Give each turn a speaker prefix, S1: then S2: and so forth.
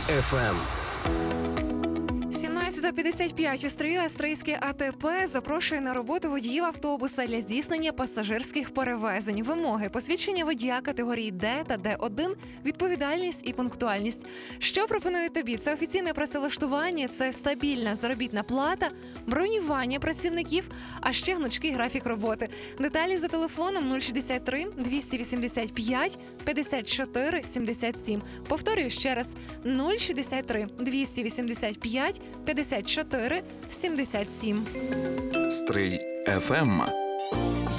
S1: FM.
S2: 17:55 у Стрию Австрійське АТП запрошує на роботу водіїв автобуса для здійснення пасажирських перевезень. Вимоги: посвідчення водія категорії Д та Д1, відповідальність і пунктуальність. Що пропонують тобі? Це офіційне працевлаштування, це стабільна заробітна плата, бронювання працівників, а ще гнучкий графік роботи. Деталі за телефоном 063 285 54 77. Повторюю ще раз: 063 285 54 77.
S3: Стрий FM.